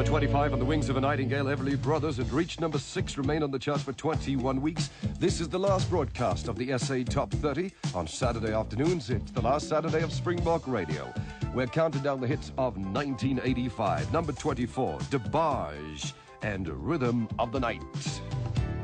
Number 25 on the Wings of a Nightingale, Everly Brothers, had reached number 6, remain on the charts for 21 weeks. This is the last broadcast of the SA Top 30 on Saturday afternoons. It's the last Saturday of Springbok Radio. We're counting down the hits of 1985. Number 24, DeBarge and Rhythm of the Night.